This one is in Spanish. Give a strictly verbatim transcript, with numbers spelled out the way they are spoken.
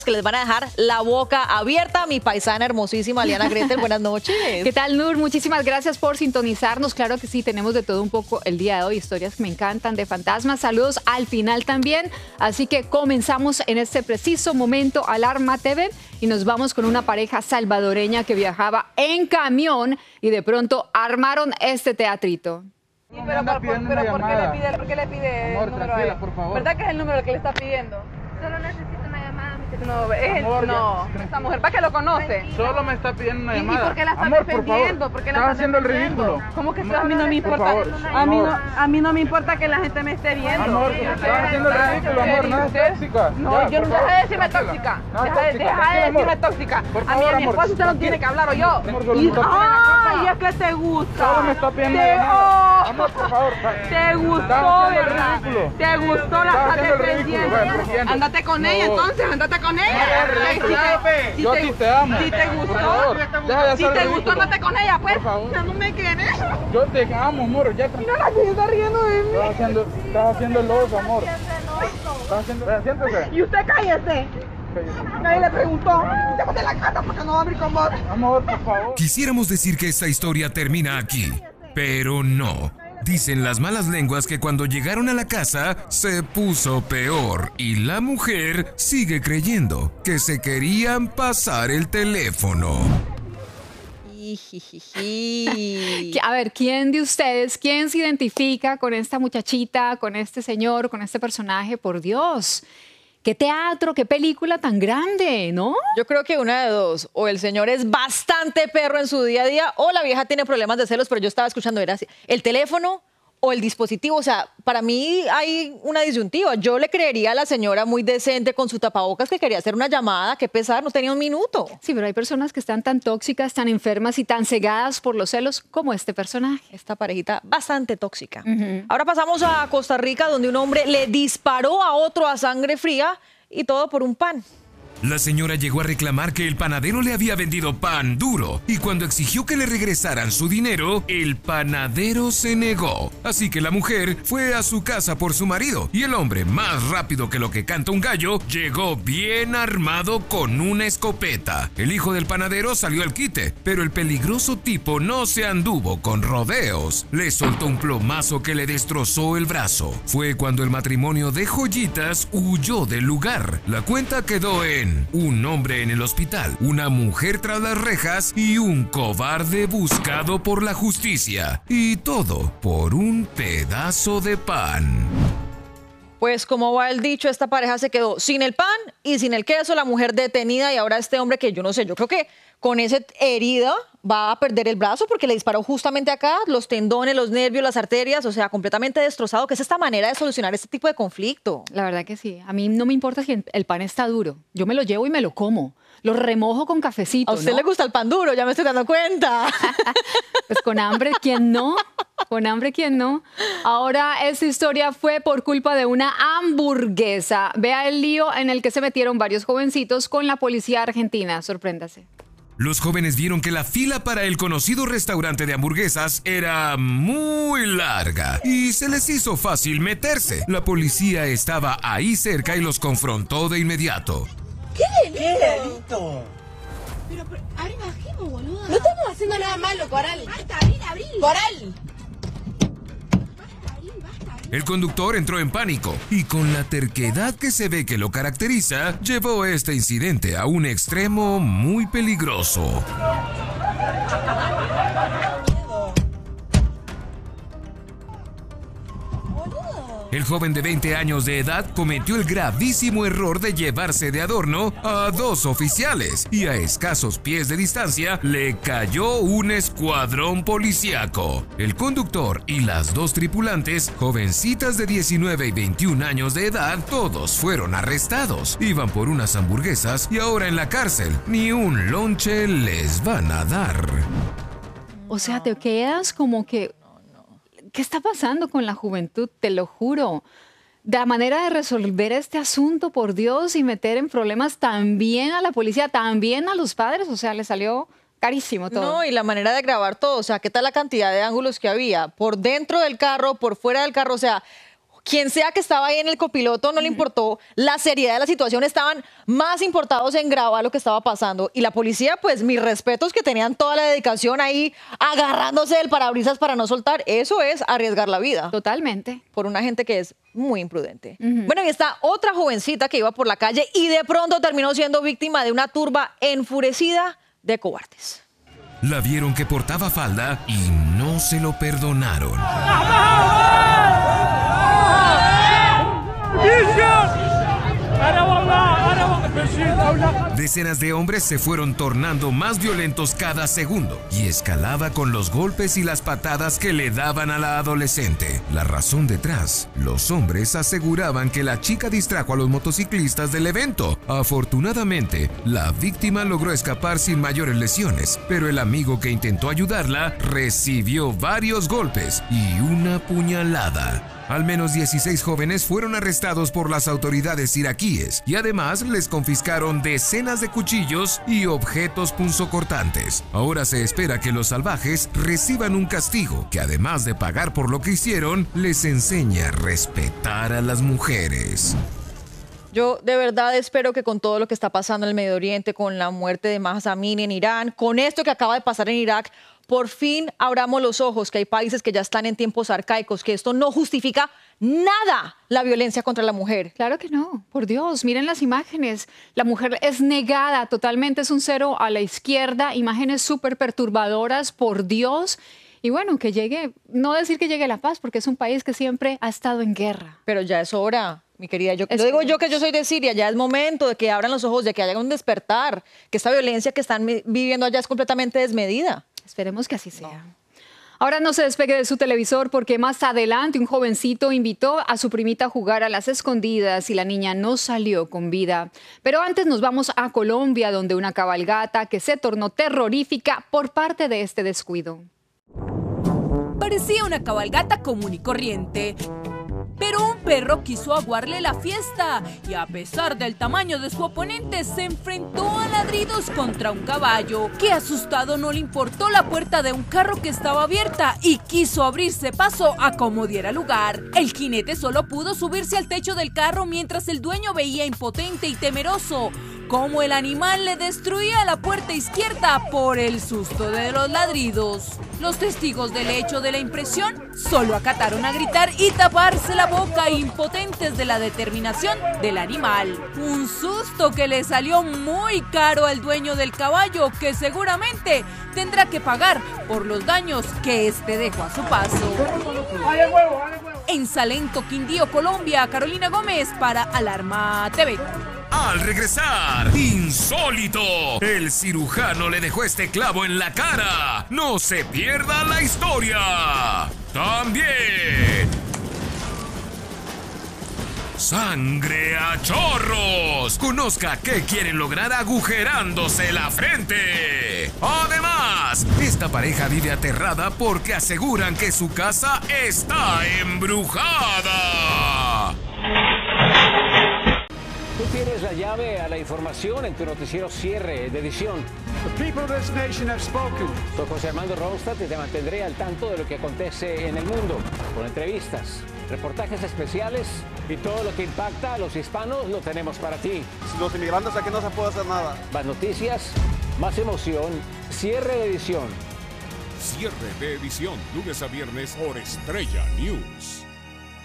que les van a dejar la boca abierta. Mi paisana hermosísima, Liana Gretel, buenas noches. ¿Qué tal, Nur? Muchísimas gracias por sintonizarnos. Claro que sí, tenemos de todo un poco el día de hoy, historias que me encantan de fantasmas. Saludos al final también. Así que comenzamos en este preciso momento Alarma T V y nos vamos con una pareja salvadoreña que viajaba en camión y de pronto armaron este teatrito. Sí, pero, por, por, pero ¿por, qué le pide, ¿por qué le pide Amor, el número tranquila, a él? por favor. ¿Verdad que es el número que le está pidiendo? Solo necesito una llamada, mi querido. No, es el, Amor, no, ya, esa mujer, ¿para qué lo conoce? Tranquila. Solo me está pidiendo una ¿Y, ¿Y llamada. por qué la está Amor, defendiendo? por ¿Por qué favor. la Estás está haciendo el defendiendo? ridículo. ¿Cómo que Amor, a mí no me importa? por favor, a, mí no, amor. a mí no me importa que la gente me esté viendo. Amor, Sí, estás haciendo el ridículo, amor. No es tóxica. No, Ya, yo por no, favor, deja de decirme tranquila. tóxica. No es Deja de, tóxica, deja de tranquila, decirme amor. tóxica. Por A mí, favor, a mi amor, esposo usted no tranquila. tiene que hablar, o yo. Amor, solo Y, me está ah, pidiendo- y es que te gusta. Solo me está pidiendo Te, una llamada. oh, Amor, por favor. te gustó, Estás haciendo el ¿verdad? ridículo. Te gustó, la Estás estás haciendo el ridículo, defendiendo. bueno, entiendo. Andate con ella, No. entonces, andate con ella. No, es Ay, ridículo. si te- si Yo a te- ti te amo. Si te gustó, Por favor, deja de si hacer te ridículo. gustó, andate con ella, pues. Por favor. Ya no me quieres. Yo te amo, amor. Ya No la que está riendo de mí. Estás haciendo, estás haciendo el oso, amor. Estás haciendo... Vea, siéntese. Y usted cállese. Nadie le preguntó. Usted de la casa porque no va a abrir con vos. Amor, por favor. Quisiéramos decir que esta historia termina aquí, pero no. Dicen las malas lenguas que cuando llegaron a la casa se puso peor y la mujer sigue creyendo que se querían pasar el teléfono. Que- A ver, ¿quién de ustedes, quién se identifica con esta muchachita, con este señor, con este personaje? Por Dios, qué teatro, qué película tan grande, ¿no? Yo creo que una de dos, o el señor es bastante perro en su día a día, o la vieja tiene problemas de celos, pero yo estaba escuchando, era así, el teléfono o el dispositivo. O sea, para mí hay una disyuntiva. Yo le creería a la señora muy decente con su tapabocas que quería hacer una llamada, qué pesar, no tenía un minuto. Sí, pero hay personas que están tan tóxicas, tan enfermas y tan cegadas por los celos como este personaje. Esta parejita bastante tóxica. Uh-huh. Ahora pasamos a Costa Rica, donde un hombre le disparó a otro a sangre fría y todo por un pan. La señora llegó a reclamar que el panadero le había vendido pan duro y cuando exigió que le regresaran su dinero, el panadero se negó. Así que la mujer fue a su casa por su marido y el hombre, más rápido que lo que canta un gallo, llegó bien armado con una escopeta. El hijo del panadero salió al quite, pero el peligroso tipo no se anduvo con rodeos. Le soltó un plomazo que le destrozó el brazo. Fue cuando el matrimonio de joyitas huyó del lugar. La cuenta quedó en un hombre en el hospital, una mujer tras las rejas y un cobarde buscado por la justicia. Y todo por un pedazo de pan. Pues como va el dicho, esta pareja se quedó sin el pan y sin el queso, la mujer detenida y ahora este hombre que yo no sé, yo creo que con esa herida va a perder el brazo porque le disparó justamente acá, los tendones, los nervios, las arterias, o sea, completamente destrozado. ¿Qué es esta manera de solucionar este tipo de conflicto? La verdad que sí. A mí no me importa si el pan está duro. Yo me lo llevo y me lo como. Lo remojo con cafecito, A usted ¿no? le gusta el pan duro, ya me estoy dando cuenta. Pues con hambre, ¿quién no? Con hambre, ¿quién no? Ahora, esta historia fue por culpa de una hamburguesa. Vea el lío en el que se metieron varios jovencitos con la policía argentina. Sorpréndase. Los jóvenes vieron que la fila para el conocido restaurante de hamburguesas era muy larga y se les hizo fácil meterse. La policía estaba ahí cerca y los confrontó de inmediato. ¿Qué delito? ¿Qué delito? Pero, pero, ahora bajemos, boludo. No estamos haciendo nada malo, Coral. Basta, abril, abril. Coral. El conductor entró en pánico y con la terquedad que se ve que lo caracteriza, llevó este incidente a un extremo muy peligroso. El joven de veinte años de edad cometió el gravísimo error de llevarse de adorno a dos oficiales y a escasos pies de distancia le cayó un escuadrón policíaco. El conductor y las dos tripulantes, jovencitas de diecinueve y veintiún años de edad, todos fueron arrestados. Iban por unas hamburguesas y ahora en la cárcel. Ni un lonche les van a dar. O sea, te quedas como que... ¿Qué está pasando con la juventud? Te lo juro. La manera de resolver este asunto, por Dios, y meter en problemas también a la policía, también a los padres, o sea, le salió carísimo todo. No, y la manera de grabar todo, o sea, ¿qué tal la cantidad de ángulos que había? Por dentro del carro, por fuera del carro, o sea, quien sea que estaba ahí en el copiloto no le importó la seriedad de la situación, estaban más importados en grabar lo que estaba pasando. Y la policía, pues mis respetos, que tenían toda la dedicación ahí agarrándose del parabrisas para no soltar. Eso es arriesgar la vida. Totalmente. Por una gente que es muy imprudente. Uh-huh. Bueno, y está otra jovencita que iba por la calle y de pronto terminó siendo víctima de una turba enfurecida de cobardes. La vieron que portaba falda y no se lo perdonaron. Decenas de hombres se fueron tornando más violentos cada segundo y escalaba con los golpes y las patadas que le daban a la adolescente. La razón detrás: los hombres aseguraban que la chica distrajo a los motociclistas del evento. Afortunadamente, la víctima logró escapar sin mayores lesiones, pero el amigo que intentó ayudarla recibió varios golpes y una puñalada. Al menos dieciséis jóvenes fueron arrestados por las autoridades iraquíes y además les confiscaron decenas de cuchillos y objetos punzocortantes. Ahora se espera que los salvajes reciban un castigo que, además de pagar por lo que hicieron, les enseña a respetar a las mujeres. Yo de verdad espero que con todo lo que está pasando en el Medio Oriente, con la muerte de Mahsa Amini en Irán, con esto que acaba de pasar en Irak, por fin abramos los ojos, que hay países que ya están en tiempos arcaicos, que esto no justifica nada la violencia contra la mujer. Claro que no, por Dios, miren las imágenes. La mujer es negada totalmente, es un cero a la izquierda, imágenes súper perturbadoras, por Dios. Y bueno, que llegue, no decir que llegue la paz, porque es un país que siempre ha estado en guerra. Pero ya es hora, mi querida. Yo, yo digo yo que yo soy de Siria, ya es momento de que abran los ojos, de que haya un despertar, que esta violencia que están viviendo allá es completamente desmedida. Esperemos que así sea. No. Ahora no se despegue de su televisor, porque más adelante un jovencito invitó a su primita a jugar a las escondidas y la niña no salió con vida. Pero antes nos vamos a Colombia, donde una cabalgata que se tornó terrorífica por parte de este descuido. Parecía una cabalgata común y corriente, pero un perro quiso aguarle la fiesta y, a pesar del tamaño de su oponente, se enfrentó a ladridos contra un caballo, que asustado no le importó la puerta de un carro que estaba abierta y quiso abrirse paso a como diera lugar. El jinete solo pudo subirse al techo del carro mientras el dueño veía impotente y temeroso cómo el animal le destruía la puerta izquierda por el susto de los ladridos. Los testigos del hecho de la impresión solo acataron a gritar y taparse la boca, impotentes de la determinación del animal. Un susto que le salió muy caro al dueño del caballo, que seguramente tendrá que pagar por los daños que este dejó a su paso. En Salento, Quindío, Colombia, Carolina Gómez para Alarma T V. Al regresar, insólito, el cirujano le dejó este clavo en la cara. No se pierda la historia. También, sangre a chorros. Conozca qué quieren lograr agujerándose la frente. Además, esta pareja vive aterrada porque aseguran que su casa está embrujada. Tú tienes la llave a la información en tu noticiero Cierre de edición. The people of this nation have spoken. Soy José Armando Ronstadt y te mantendré al tanto de lo que acontece en el mundo, con entrevistas, reportajes especiales y todo lo que impacta a los hispanos lo tenemos para ti. Los inmigrantes aquí no se puede hacer nada. Más noticias, más emoción. Cierre de edición. Cierre de edición, lunes a viernes por Estrella News.